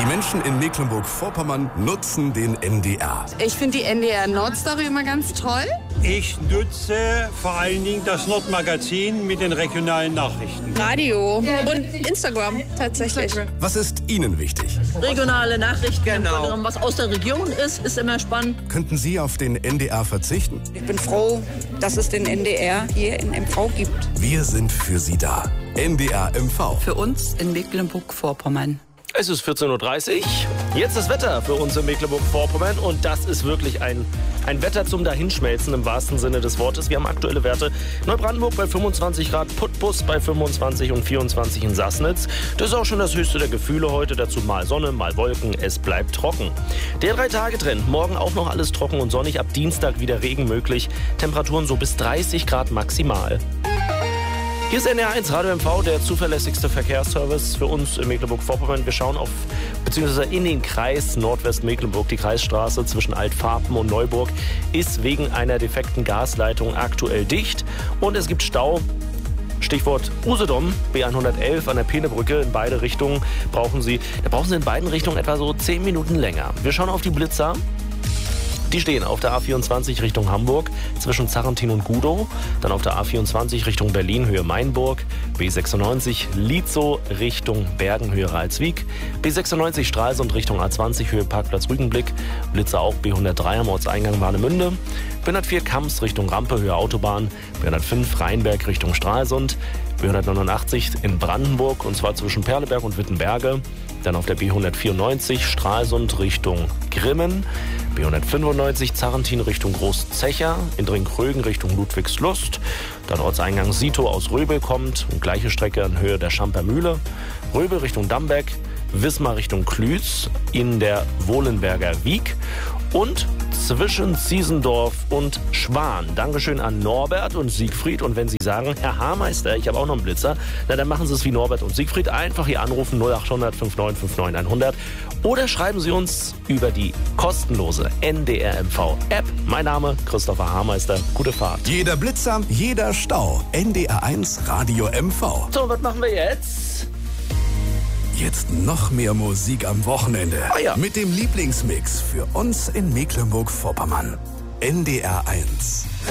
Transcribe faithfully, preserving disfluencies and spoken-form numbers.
Die Menschen in Mecklenburg-Vorpommern nutzen den N D R. Ich finde die N D R Nordstory immer ganz toll. Ich nutze vor allen Dingen das Nordmagazin mit den regionalen Nachrichten. Radio und Instagram tatsächlich. Was ist Ihnen wichtig? Regionale Nachrichten, Genau. was aus der Region ist, ist immer spannend. Könnten Sie auf den N D R verzichten? Ich bin froh, dass es den N D R hier in M V gibt. Wir sind für Sie da. N D R M V. Für uns in Mecklenburg-Vorpommern. Es ist vierzehn Uhr dreißig. Jetzt das Wetter für uns in Mecklenburg-Vorpommern. Und das ist wirklich ein, ein Wetter zum Dahinschmelzen im wahrsten Sinne des Wortes. Wir haben aktuelle Werte. Neubrandenburg bei fünfundzwanzig Grad, Putbus bei fünfundzwanzig und vierundzwanzig in Sassnitz. Das ist auch schon das höchste der Gefühle heute. Dazu mal Sonne, mal Wolken. Es bleibt trocken. Der Drei-Tage-Trend. Morgen auch noch alles trocken und sonnig. Ab Dienstag wieder Regen möglich. Temperaturen so bis dreißig Grad maximal. Hier ist N D R eins Radio M V, der zuverlässigste Verkehrsservice für uns in Mecklenburg-Vorpommern. Wir schauen auf, beziehungsweise in den Kreis Nordwest-Mecklenburg. Die Kreisstraße zwischen Altfarben und Neuburg ist wegen einer defekten Gasleitung aktuell dicht. Und es gibt Stau. Stichwort Usedom, B hundertelf an der Peenebrücke. In beide Richtungen brauchen Sie, da brauchen Sie in beiden Richtungen etwa so zehn Minuten länger. Wir schauen auf die Blitzer. Die stehen auf der A vierundzwanzig Richtung Hamburg zwischen Zarrentin und Gudow. Dann auf der A vierundzwanzig Richtung Berlin, Höhe Mainburg. B sechsundneunzig Lietzow Richtung Bergen, Höhe Ralswiek. B sechsundneunzig Stralsund Richtung A zwanzig, Höhe Parkplatz Rügenblick. Blitzer auch B hundertdrei am Ortseingang Warnemünde. B hundertvier Kamms Richtung Rampe, Höhe Autobahn. B hundertfünf Rheinberg Richtung Stralsund. B hundertneunundachtzig in Brandenburg und zwar zwischen Perleberg und Wittenberge. Dann auf der B hundertvierundneunzig Stralsund Richtung Grimmen. B hundertfünfundneunzig Zarrentin Richtung Großzecher. In Drinkrögen Richtung Ludwigslust. Dann Ortseingang Sito aus Röbel kommt. Und gleiche Strecke in Höhe der Schamper Mühle. Röbel Richtung Dambeck. Wismar Richtung Klüß. In der Wohlenberger Wiek. Und zwischen Ziesendorf und Schwan. Dankeschön an Norbert und Siegfried. Und wenn Sie sagen, Herr Haarmeister, ich habe auch noch einen Blitzer, na, dann machen Sie es wie Norbert und Siegfried. Einfach hier anrufen null achthundert fünfundneunzig neunundfünfzig hundert oder schreiben Sie uns über die kostenlose N D R M V App. Mein Name Christopher Haarmeister. Gute Fahrt. Jeder Blitzer, jeder Stau. N D R eins Radio M V. So, was machen wir jetzt? Jetzt noch mehr Musik am Wochenende. Ah ja. Mit dem Lieblingsmix für uns in Mecklenburg-Vorpommern. N D R eins.